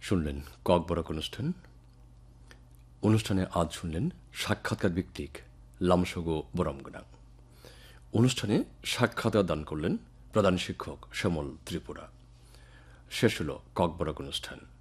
শুনলেন ককবরক অনুষ্ঠান। অনুষ্ঠানে আজ শুনলেন সাক্ষাৎকার ভিত্তিক লামসগো বরমগনাং। অনুষ্ঠানে সাক্ষাৎকার দান করলেন প্রধান শিক্ষক শ্যামল ত্রিপুরা। শেষ হল ককবরক অনুষ্ঠান।